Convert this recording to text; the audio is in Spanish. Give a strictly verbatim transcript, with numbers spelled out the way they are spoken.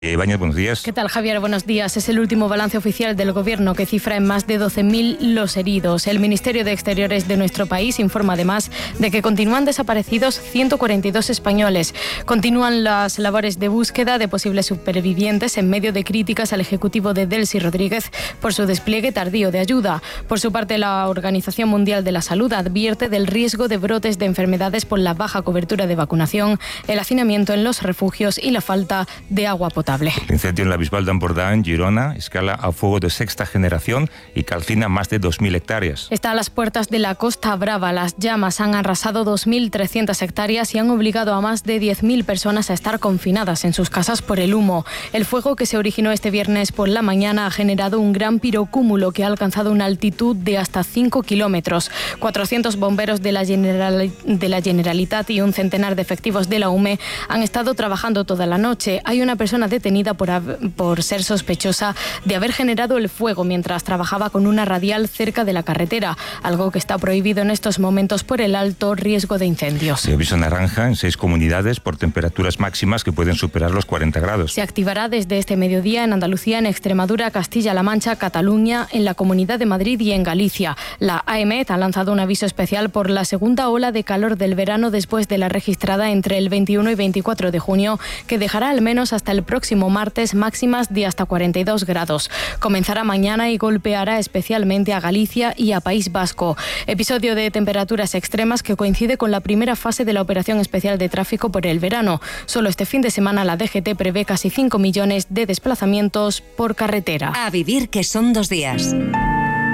Eh, Bañez, buenos días. ¿Qué tal, Javier? Buenos días. Es el último balance oficial del Gobierno que cifra en más de doce mil los heridos. El Ministerio de Exteriores de nuestro país informa además de que continúan desaparecidos ciento cuarenta y dos españoles. Continúan las labores de búsqueda de posibles supervivientes en medio de críticas al Ejecutivo de Delcy Rodríguez por su despliegue tardío de ayuda. Por su parte, la Organización Mundial de la Salud advierte del riesgo de brotes de enfermedades por la baja cobertura de vacunación, el hacinamiento en los refugios y la falta de agua potable. El incendio en la Bisbal de Empordà, en Girona, escala a fuego de sexta generación y calcina más de dos mil hectáreas. Está a las puertas de la Costa Brava. Las llamas han arrasado dos mil trescientas hectáreas y han obligado a más de diez mil personas a estar confinadas en sus casas por el humo. El fuego, que se originó este viernes por la mañana, ha generado un gran pirocúmulo que ha alcanzado una altitud de hasta cinco kilómetros. cuatrocientos bomberos de la, General, de la Generalitat y un centenar de efectivos de la U M E han estado trabajando toda la noche. Hay una persona detenida por, por ser sospechosa de haber generado el fuego mientras trabajaba con una radial cerca de la carretera, algo que está prohibido en estos momentos por el alto riesgo de incendios. Se aviso naranja en seis comunidades por temperaturas máximas que pueden superar los cuarenta grados. Se activará desde este mediodía en Andalucía, en Extremadura, Castilla-La Mancha, Cataluña, en la Comunidad de Madrid y en Galicia. La AEMET ha lanzado un aviso especial por la segunda ola de calor del verano después de la registrada entre el veintiuno y veinticuatro de junio, que dejará al menos hasta el próximo martes máximas de hasta cuarenta y dos grados. Comenzará mañana y golpeará especialmente a Galicia y a País Vasco. Episodio de temperaturas extremas que coincide con la primera fase de la operación especial de tráfico por el verano. Solo este fin de semana la D G T prevé casi cinco millones de desplazamientos por carretera. A vivir, que son dos días.